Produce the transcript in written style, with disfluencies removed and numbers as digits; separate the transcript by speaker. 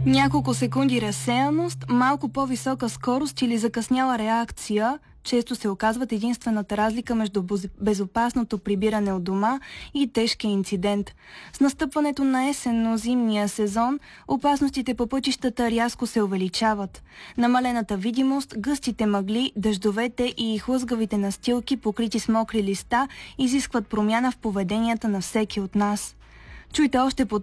Speaker 1: Няколко секунди разсеяност, малко по-висока скорост или закъсняла реакция често се оказват единствената разлика между безопасното прибиране от дома и тежкия инцидент. С настъпването на есенно-зимния сезон опасностите по пътищата рязко се увеличават. Намалената видимост, гъстите мъгли, дъждовете и хлъзгавите настилки, покрити с мокри листа, изискват промяна в поведенията на всеки от нас. Чуйте още по